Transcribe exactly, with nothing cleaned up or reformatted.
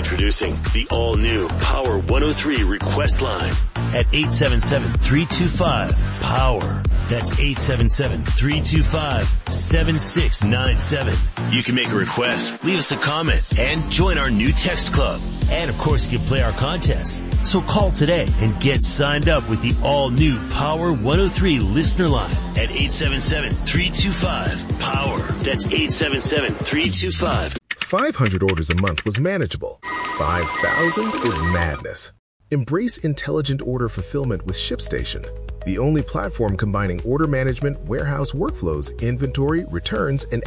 Introducing the all-new Power one oh three request line at eight seven seven, three two five, POWER. That's eight seven seven, three two five, seven six nine seven. You can make a request, leave us a comment, and join our new text club. And of course, you can play our contests. So call today and get signed up with the all-new Power one oh three listener line at eight seven seven, three two five, POWER. That's eight seven seven, three two five. five hundred orders a month was manageable. five thousand is madness. Embrace intelligent order fulfillment with ShipStation, the only platform combining order management, warehouse workflows, inventory, returns, and